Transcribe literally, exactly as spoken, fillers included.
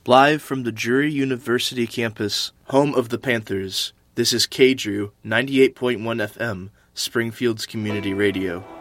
Live from the Drury University campus, home of the Panthers, this is K D R U ninety-eight point one F M, Springfield's community radio.